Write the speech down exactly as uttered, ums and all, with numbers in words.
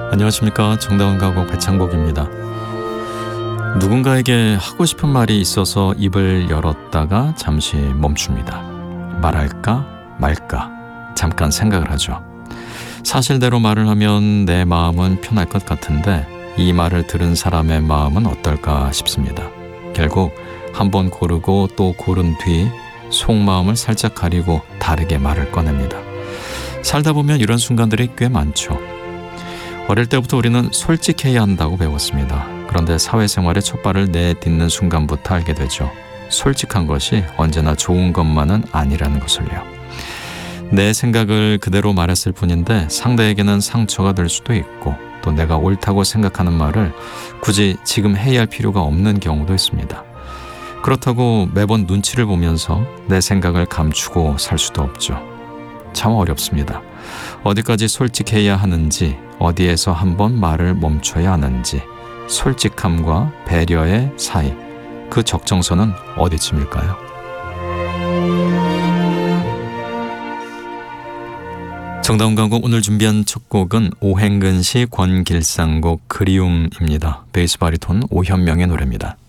안녕하십니까. 정다운 가곡 배창복입니다. 누군가에게 하고 싶은 말이 있어서 입을 열었다가 잠시 멈춥니다. 말할까 말까 잠깐 생각을 하죠. 사실대로 말을 하면 내 마음은 편할 것 같은데 이 말을 들은 사람의 마음은 어떨까 싶습니다. 결국 한번 고르고 또 고른 뒤 속마음을 살짝 가리고 다르게 말을 꺼냅니다. 살다 보면 이런 순간들이 꽤 많죠. 어릴 때부터 우리는 솔직해야 한다고 배웠습니다. 그런데 사회생활에 첫 발을 내딛는 순간부터 알게 되죠. 솔직한 것이 언제나 좋은 것만은 아니라는 것을요. 내 생각을 그대로 말했을 뿐인데 상대에게는 상처가 될 수도 있고 또 내가 옳다고 생각하는 말을 굳이 지금 해야 할 필요가 없는 경우도 있습니다. 그렇다고 매번 눈치를 보면서 내 생각을 감추고 살 수도 없죠. 참 어렵습니다. 어디까지 솔직해야 하는지, 어디에서 한번 말을 멈춰야 하는지, 솔직함과 배려의 사이, 그 적정선은 어디쯤일까요? 정다운 가곡 오늘 준비한 첫 곡은 오행근 시 권길상곡 그리움입니다. 베이스 바리톤 오현명의 노래입니다.